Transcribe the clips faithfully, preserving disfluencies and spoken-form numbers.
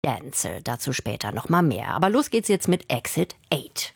Dancer. Dazu später noch mal mehr. Aber los geht's jetzt mit Exit acht.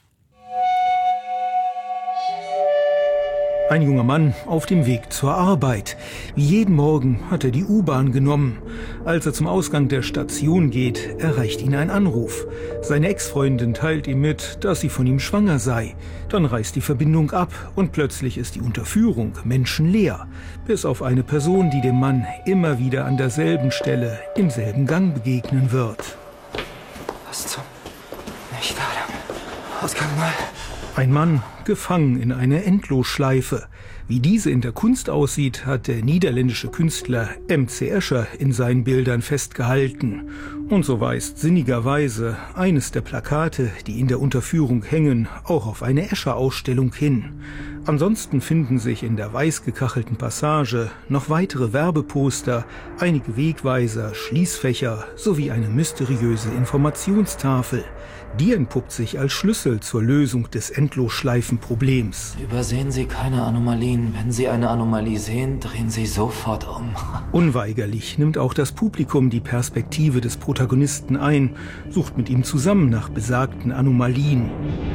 Ein junger Mann auf dem Weg zur Arbeit. Wie jeden Morgen hat er die U-Bahn genommen. Als er zum Ausgang der Station geht, erreicht ihn ein Anruf. Seine Ex-Freundin teilt ihm mit, dass sie von ihm schwanger sei. Dann reißt die Verbindung ab und plötzlich ist die Unterführung menschenleer. Bis auf eine Person, die dem Mann immer wieder an derselben Stelle, im selben Gang begegnen wird. Was zum... Nicht weiter. Ausgang mal. Ein Mann, gefangen in einer Endlosschleife. Wie diese in der Kunst aussieht, hat der niederländische Künstler M C Escher in seinen Bildern festgehalten. Und so weist sinnigerweise eines der Plakate, die in der Unterführung hängen, auch auf eine Escher-Ausstellung hin. Ansonsten finden sich in der weiß gekachelten Passage noch weitere Werbeposter, einige Wegweiser, Schließfächer sowie eine mysteriöse Informationstafel. Die entpuppt sich als Schlüssel zur Lösung des Endlosschleifenproblems. Übersehen Sie keine Anomalien. Wenn Sie eine Anomalie sehen, drehen Sie sofort um. Unweigerlich nimmt auch das Publikum die Perspektive des Protagonisten ein, sucht mit ihm zusammen nach besagten Anomalien.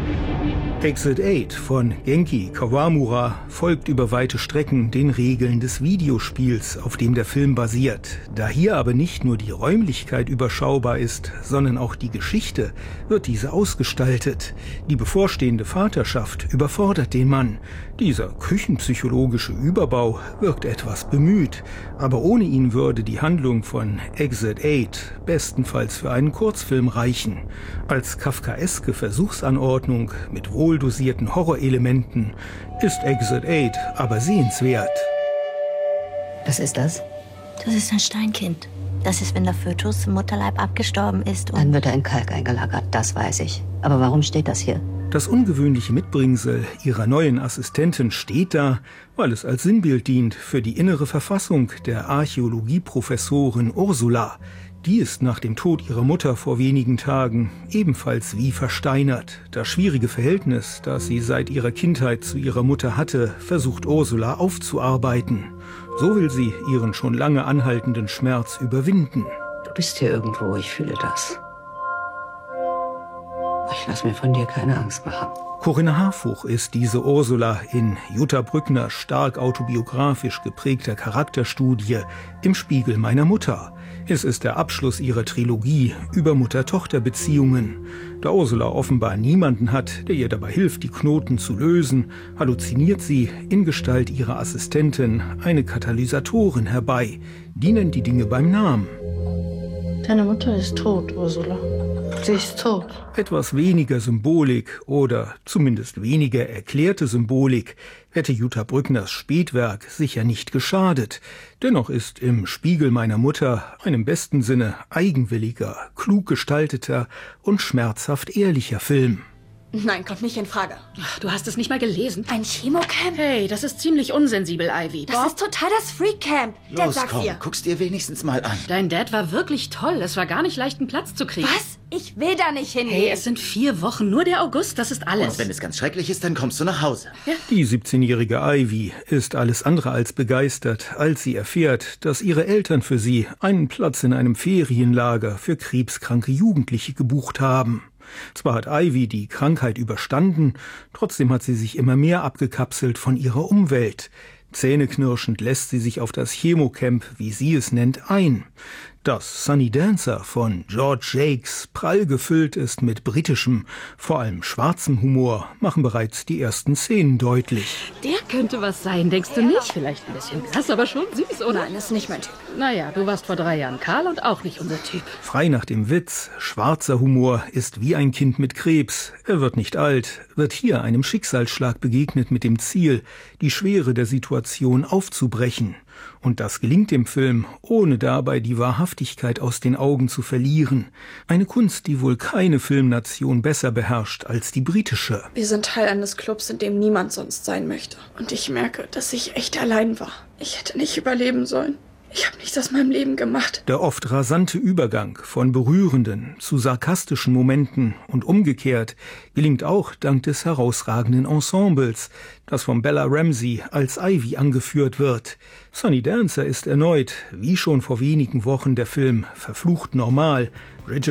Exit acht von Genki Kawamura folgt über weite Strecken den Regeln des Videospiels, auf dem der Film basiert. Da hier aber nicht nur die Räumlichkeit überschaubar ist, sondern auch die Geschichte, wird diese ausgestaltet. Die bevorstehende Vaterschaft überfordert den Mann. Dieser küchenpsychologische Überbau wirkt etwas bemüht, aber ohne ihn würde die Handlung von Exit acht bestenfalls für einen Kurzfilm reichen. Als kafkaeske Versuchsanordnung mit wohldosierten Horrorelementen ist Exit acht aber sehenswert. Was ist das? Das ist ein Steinkind. Das ist, wenn der Fötus im Mutterleib abgestorben ist. Und Dann wird er in Kalk eingelagert, das weiß ich. Aber warum steht das hier? Das ungewöhnliche Mitbringsel ihrer neuen Assistentin steht da, weil es als Sinnbild dient für die innere Verfassung der Archäologieprofessorin Ursula. Die ist nach dem Tod ihrer Mutter vor wenigen Tagen ebenfalls wie versteinert. Das schwierige Verhältnis, das sie seit ihrer Kindheit zu ihrer Mutter hatte, versucht Ursula aufzuarbeiten. So will sie ihren schon lange anhaltenden Schmerz überwinden. Du bist hier irgendwo, ich fühle das. Ich lass mir von dir keine Angst machen. Corinna Harfuch ist diese Ursula in Jutta Brückner stark autobiografisch geprägter Charakterstudie Im Spiegel meiner Mutter. Es ist der Abschluss ihrer Trilogie über Mutter-Tochter-Beziehungen. Da Ursula offenbar niemanden hat, der ihr dabei hilft, die Knoten zu lösen, halluziniert sie in Gestalt ihrer Assistentin eine Katalysatorin herbei. Die nennt die Dinge beim Namen. Deine Mutter ist tot, Ursula. Sie ist tot. Etwas weniger Symbolik oder zumindest weniger erklärte Symbolik hätte Jutta Brückners Spätwerk sicher nicht geschadet. Dennoch ist Im Spiegel meiner Mutter ein im besten Sinne eigenwilliger, klug gestalteter und schmerzhaft ehrlicher Film. Nein, kommt nicht in Frage. Ach, du hast es nicht mal gelesen. Ein Chemocamp? Hey, das ist ziemlich unsensibel, Ivy. Das Bob? ist total das Freak-Camp. Dad, Los, sag's komm, ihr. guck's dir wenigstens mal an. Dein Dad war wirklich toll. Es war gar nicht leicht, einen Platz zu kriegen. Was? Ich will da nicht hingehen. Hey, es sind vier Wochen, nur der August, das ist alles. Und wenn es ganz schrecklich ist, dann kommst du nach Hause. Ja. Die siebzehnjährige Ivy ist alles andere als begeistert, als sie erfährt, dass ihre Eltern für sie einen Platz in einem Ferienlager für krebskranke Jugendliche gebucht haben. Zwar hat Ivy die Krankheit überstanden, trotzdem hat sie sich immer mehr abgekapselt von ihrer Umwelt. Zähneknirschend lässt sie sich auf das Chemocamp, wie sie es nennt, ein. Dass Sunny Dancer von George Jakes prall gefüllt ist mit britischem, vor allem schwarzem Humor, machen bereits die ersten Szenen deutlich. Der könnte was sein, denkst du nicht? Vielleicht ein bisschen krass, aber schon süß, oder? Nein, ist nicht mein Typ. Naja, du warst vor drei Jahren kahl und auch nicht unser Typ. Frei nach dem Witz, schwarzer Humor ist wie ein Kind mit Krebs. Er wird nicht alt, wird hier einem Schicksalsschlag begegnet mit dem Ziel, die Schwere der Situation aufzubrechen. Und das gelingt dem Film, ohne dabei die Wahrhaftigkeit aus den Augen zu verlieren. Eine Kunst, die wohl keine Filmnation besser beherrscht als die britische. Wir sind Teil eines Clubs, in dem niemand sonst sein möchte. Und ich merke, dass ich echt allein war. Ich hätte nicht überleben sollen. Ich habe nichts aus meinem Leben gemacht. Der oft rasante Übergang von berührenden zu sarkastischen Momenten und umgekehrt gelingt auch dank des herausragenden Ensembles, das von Bella Ramsey als Ivy angeführt wird. Sunny Dancer ist erneut, wie schon vor wenigen Wochen der Film Verflucht normal, Bridget